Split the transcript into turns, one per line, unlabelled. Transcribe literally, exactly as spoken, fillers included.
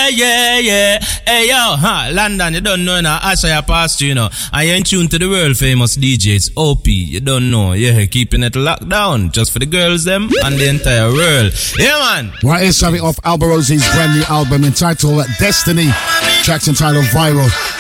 yeah, yeah, yeah. Hey, yo, huh, London, you don't know now. Asha past you, you know. I ain't tuned to the world famous D J. It's O P, you don't know. Yeah, keeping it locked down. Just for the girls, them, and the entire world. Yeah, man.
Right, here's something off Alba Rosie's brand new album entitled Destiny. Track's entitled Viral.